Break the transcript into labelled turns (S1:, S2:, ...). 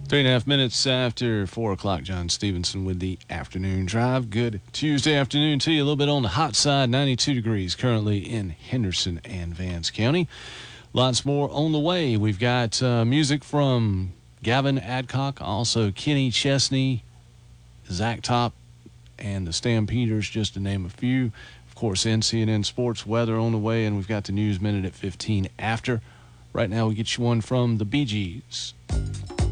S1: 3.5 minutes after 4 o'clock, John Stevenson with the afternoon drive. Good Tuesday afternoon to you. A little bit on the hot side, 92 degrees currently in Henderson and Vance County. Lots more on the way. We've got music from Gavin Adcock, also Kenny Chesney, Zach Top, and the Stampeders, just to name a few. Of course, NCNN Sports weather on the way, and we've got the News Minute at 15 after. Right now, we get you one from the Bee Gees.